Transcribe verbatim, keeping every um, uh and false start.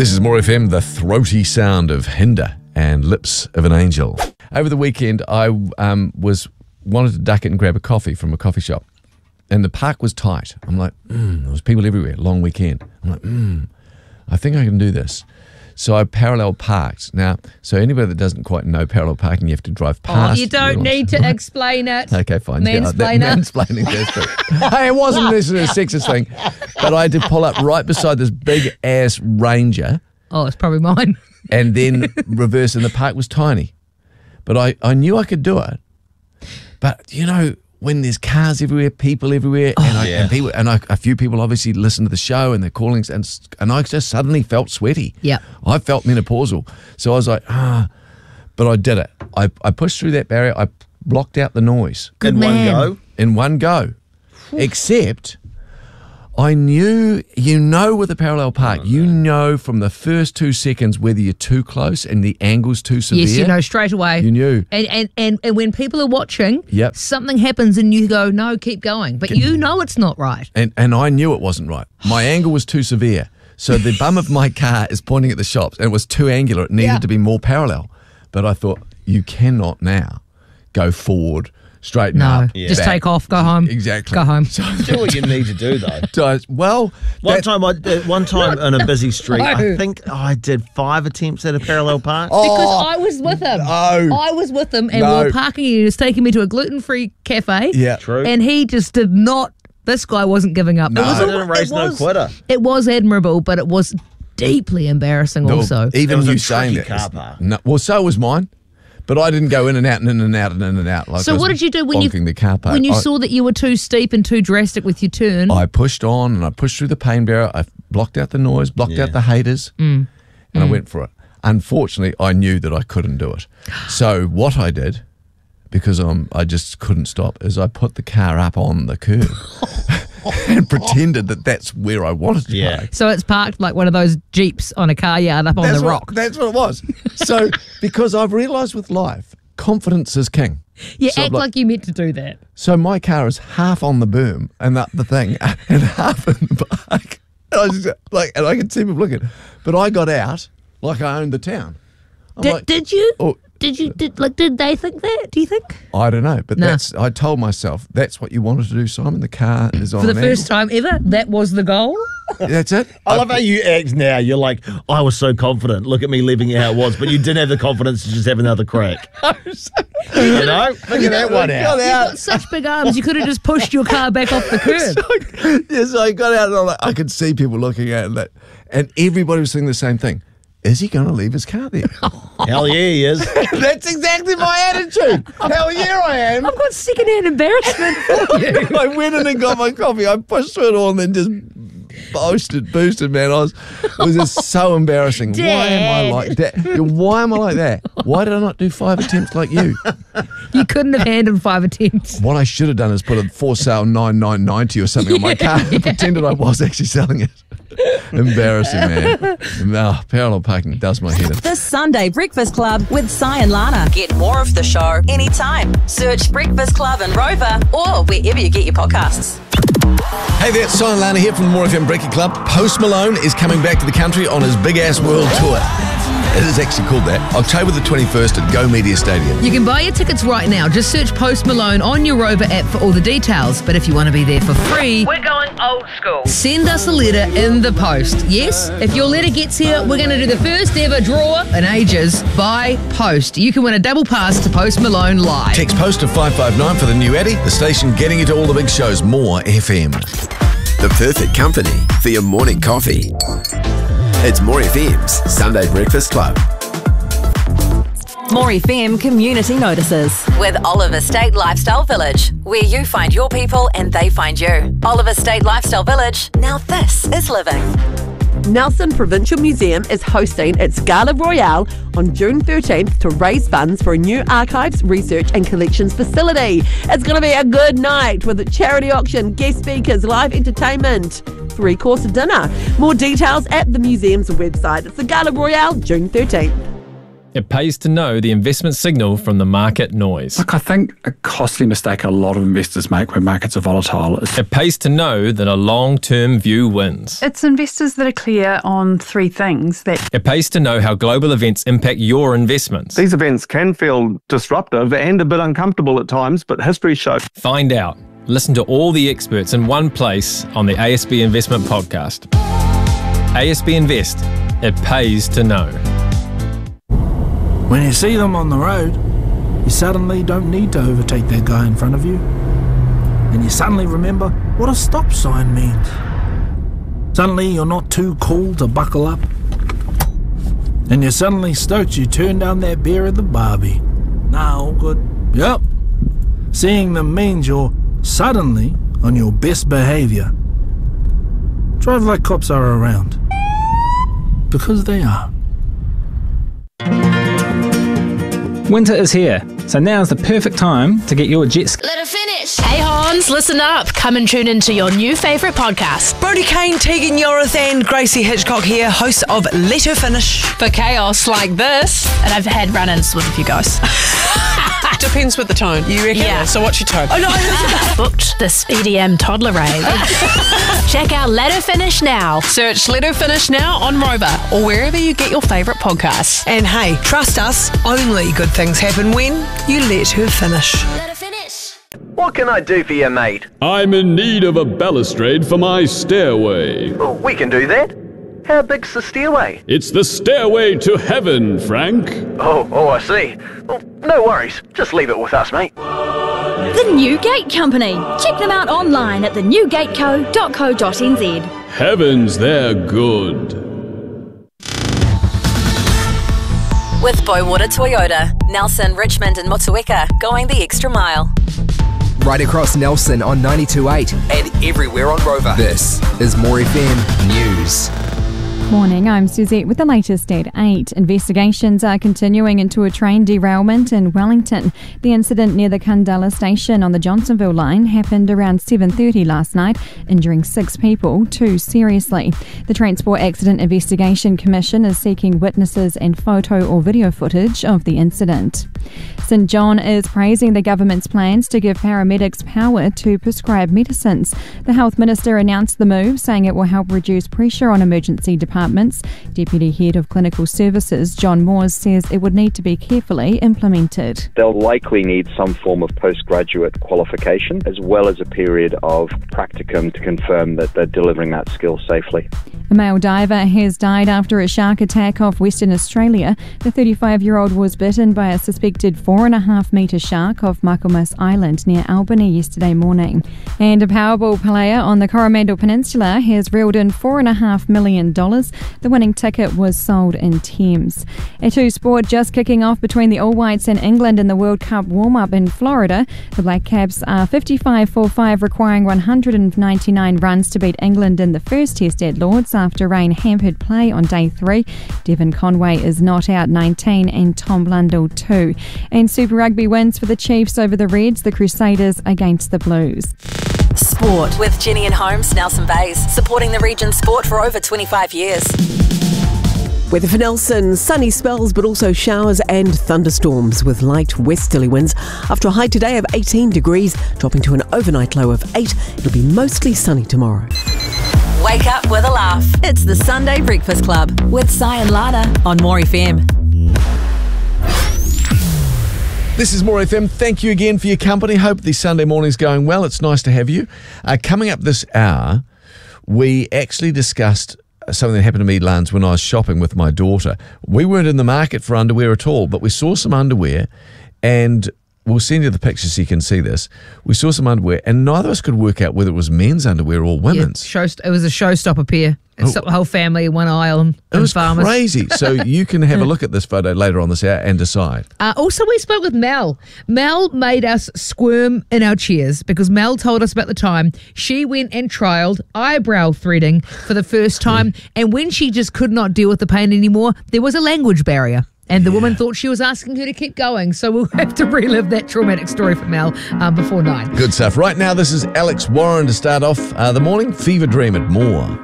This is More F M, the throaty sound of Hinder and Lips of an Angel. Over the weekend, I um, was wanted to duck in and grab a coffee from a coffee shop, and the park was tight. I'm like, mm, there was people everywhere, long weekend. I'm like, mm, I think I can do this. So I parallel parked. Now, so anybody that doesn't quite know parallel parking, you have to drive past. Oh, you don't need to explain it. Okay, fine. Mansplainer. Yeah, mansplaining, that's true. Hey, it wasn't necessarily a sexist thing, but I had to pull up right beside this big-ass Ranger. Oh, it's probably mine. And then reverse, and the park was tiny. But I, I knew I could do it. But, you know, when there's cars everywhere, people everywhere, and, I, yeah. and people, and I, a few people obviously listen to the show and they're calling, and, and I just suddenly felt sweaty. Yeah. I felt menopausal. So I was like, ah, but I did it. I, I pushed through that barrier. I blocked out the noise. Good in man. one go. In one go. Except I knew, you know, with a parallel park, oh, you know from the first two seconds whether you're too close and the angle's too severe. Yes, you know straight away. You knew. And and, and, and when people are watching, Yep. something happens and you go, no, keep going. But you know it's not right. And and I knew it wasn't right. My angle was too severe. So the bum of my car is pointing at the shops, and it was too angular. It needed Yeah. to be more parallel. But I thought, you cannot now go forward, straighten No, up. just back. take off, go home. Exactly. Go home. So, Do what you need to do, though. so, well, One that- time, I, uh, one time on a busy street, No. I think I did five attempts at a parallel park. Oh, Because I was with him. no. I was with him, and No. we were parking. He was taking me to a gluten-free cafe. yeah. True. And he just did not. This guy wasn't giving up. No. It was, I a- didn't race it no was- quitter. It was admirable, but it was deeply embarrassing No, also. It even was a you saying tricky that. car park. No, well, so was mine. But I didn't go in and out and in and out and in and out. Like So I was what did you do when you bonking the car park. when you I, saw that you were too steep and too drastic with your turn? I pushed on and I pushed through the pain barrier. I blocked out the noise, blocked Yeah. out the haters, Mm. and I went for it. Unfortunately, I knew that I couldn't do it. So what I did, because I'm, I just couldn't stop, is I put the car up on the curb and pretended that that's where I wanted to Yeah. park. So it's parked like one of those Jeeps on a car yard up on That's the what, rock. That's what it was. So because I've realised with life, confidence is king. You So I'm act like- like you meant to do that. So my car is half on the berm and up the thing, and half in the park. And I just like, and I could see people looking, but I got out like I owned the town. I'm Did, like, did you? oh, Did you? Did like? Did they think that? Do you think? I don't know, but No. that's. I told myself that's what you wanted to do, Simon. The car is on For the an first time ever, that was the goal. angle. That's it. I love how you act now. You're like, I was so confident. Look at me leaving it how it was, but you didn't have the confidence to just have another crack. You know? Figure that one I out. got You've out. got such big arms. You could have just pushed your car back off the curb. Yes, I got out and I'm like, I could see people looking at it, and everybody was saying the same thing. Is he going to leave his car there? Hell yeah, he is. That's exactly my attitude. Hell yeah, I am. I've got secondhand embarrassment for you. I went in and got my coffee. I pushed through it all and then just boosted, boosted, man. I was, it was just so embarrassing. Why am I like that? Why am I like that? Why did I not do five attempts like you? You couldn't have handled five attempts. What I should have done is put a for sale nine nine ninety or something on my car and pretended I was actually selling it. Embarrassing, man. No, parallel parking does my head in. The Sunday Breakfast Club with Si and Lana. Get more of the show anytime. Search Breakfast Club and Rover or wherever you get your podcasts. Hey there, it's Simon Lana here from the More F M Breaking Club. Post Malone is coming back to the country on his big-ass world tour. It is actually called that. October the twenty-first at Go Media Stadium. You can buy your tickets right now. Just search Post Malone on your Rover app for all the details. But if you want to be there for free, We're going old school. send us a letter in the post. Yes, if your letter gets here, we're going to do the first ever draw in ages by post. You can win a double pass to Post Malone live. Text post to five five nine for the new Addy, the station getting you to all the big shows. More F M. The perfect company for your morning coffee. It's More F M's Sunday Breakfast Club. More F M community notices with Oliver State Lifestyle Village, where you find your people and they find you. Oliver State Lifestyle Village. Now this is living. Nelson Provincial Museum is hosting its Gala Royale on June thirteenth to raise funds for a new archives, research and collections facility. It's going to be a good night with a charity auction, guest speakers, live entertainment, three-course dinner. More details at the museum's website. It's the Gala Royale, June thirteenth. It pays to know the investment signal from the market noise. Look, I think a costly mistake a lot of investors make when markets are volatile is It pays to know that a long-term view wins. It's investors that are clear on three things. That It pays to know how global events impact your investments. These events can feel disruptive and a bit uncomfortable at times, but history shows. Find out. Listen to all the experts in one place on the A S B Investment Podcast. A S B Invest. It pays to know. When you see them on the road, you suddenly don't need to overtake that guy in front of you. And you suddenly remember what a stop sign means. Suddenly you're not too cool to buckle up. And you're suddenly stoked you turned down that beer at the Barbie. Nah, all good. Yep. Seeing them means you're suddenly on your best behaviour. Drive like cops are around. Because they are. Winter is here, so now's the perfect time to get your jet ski. Let her finish. Hey Hans, listen up. Come and tune into your new favourite podcast. Brodie Kane, Tegan Yorath and Gracie Hitchcock here, hosts of Let Her Finish. For chaos like this. And I've had run-ins with a few guys. Depends with the tone. You reckon? Yeah. So what's your tone? Oh no, booked this E D M toddler rave. Check out Let Her Finish now. Search Let Her Finish now on Rover or wherever you get your favourite podcasts. And hey, trust us, only good things happen when you let her finish. Let her finish. What can I do for you, mate? I'm in need of a balustrade for my stairway. Well, we can do that. How big's the stairway? It's the stairway to heaven, Frank. Oh, oh, I see. Well, no worries. Just leave it with us, mate. The Newgate Company. Check them out online at the newgate co dot co dot n z. Heavens, they're good. With Boywater Toyota, Nelson, Richmond and Motueka, going the extra mile. Right across Nelson on ninety-two point eight and everywhere on Rover. This is More F M News. Morning, I'm Suzette with the latest at eight. Investigations are continuing into a train derailment in Wellington. The incident near the Kundalla station on the Johnsonville line happened around seven thirty last night, injuring six people, two seriously. The Transport Accident Investigation Commission is seeking witnesses and photo or video footage of the incident. St John is praising the government's plans to give paramedics power to prescribe medicines. The Health Minister announced the move, saying it will help reduce pressure on emergency departments. Deputy Head of Clinical Services, John Moores, says it would need to be carefully implemented. They'll likely need some form of postgraduate qualification as well as a period of practicum to confirm that they're delivering that skill safely. A male diver has died after a shark attack off Western Australia. The thirty-five-year-old was bitten by a suspected four and a half metre shark off Michaelmas Island near Albany yesterday morning. And a Powerball player on the Coromandel Peninsula has reeled in four and a half million dollars. The winning ticket was sold in Thames. A two sport just kicking off between the All Whites and England in the World Cup warm-up in Florida. The Black Caps are fifty-five for five, requiring one hundred ninety-nine runs to beat England in the first test at Lords after rain hampered play on day three. Devon Conway is not out, nineteen, and Tom Blundell two. And Super Rugby wins for the Chiefs over the Reds, the Crusaders against the Blues. Sport with Jenny and Holmes, Nelson Bays, supporting the region's sport for over twenty-five years. Weather for Nelson, sunny spells but also showers and thunderstorms with light westerly winds. After a high today of eighteen degrees, dropping to an overnight low of eight. It'll be mostly sunny tomorrow. Wake up with a laugh. It's the Sunday Breakfast Club with Si and Lana on More F M. This is More F M. Thank you again for your company. Hope the Sunday morning's going well. It's nice to have you. Uh, coming up this hour, we actually discussed something that happened to me, Lance, when I was shopping with my daughter. We weren't in the market for underwear at all, but we saw some underwear, and we'll send you the pictures so you can see this. We saw some underwear, and neither of us could work out whether it was men's underwear or women's. Yeah, show, it was a showstopper pair. It stopped the whole family in one aisle. And, it was farmers. crazy. So you can have a look at this photo later on this hour and decide. Uh, also, we spoke with Mel. Mel made us squirm in our chairs because Mel told us about the time she went and trialled eyebrow threading for the first time. And when she just could not deal with the pain anymore, there was a language barrier. And the yeah. woman thought she was asking her to keep going. So we'll have to relive that traumatic story for Mel um, before nine. Good stuff. Right now, this is Alex Warren to start off uh, the morning. Fever Dream at More.